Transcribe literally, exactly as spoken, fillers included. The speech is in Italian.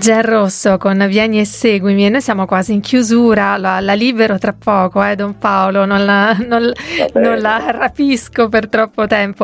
Gianrosso con Vieni e seguimi, e noi siamo quasi in chiusura, la, la libero tra poco, eh Don Paolo, non la, non, non la rapisco per troppo tempo.